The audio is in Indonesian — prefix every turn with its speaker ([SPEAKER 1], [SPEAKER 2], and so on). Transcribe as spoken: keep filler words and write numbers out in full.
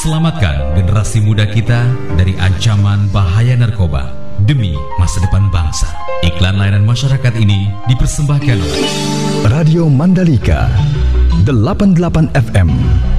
[SPEAKER 1] Selamatkan generasi muda kita dari ancaman bahaya narkoba demi masa depan bangsa. Iklan layanan masyarakat ini dipersembahkan oleh
[SPEAKER 2] Radio Mandalika delapan puluh delapan F M